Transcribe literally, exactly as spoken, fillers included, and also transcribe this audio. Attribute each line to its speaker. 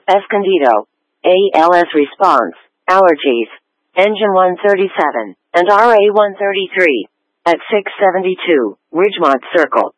Speaker 1: Escondido, A L S response, allergies, engine one thirty-seven, and R A one thirty-three, at six seventy-two, Ridgemont Circle.